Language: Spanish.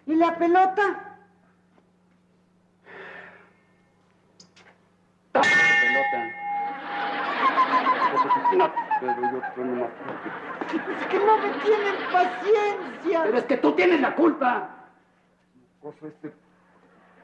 ¿Y la pelota? La pelota. No, pero yo trueno más fuerte. Es que no me tienen paciencia. Pero es que tú tienes la culpa. Coso este